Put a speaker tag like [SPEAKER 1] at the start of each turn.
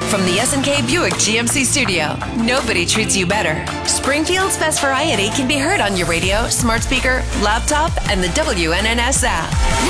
[SPEAKER 1] From the S&K Buick GMC studio, nobody treats you better. Springfield's best variety can be heard on your radio, smart speaker, laptop, and the WNNS app.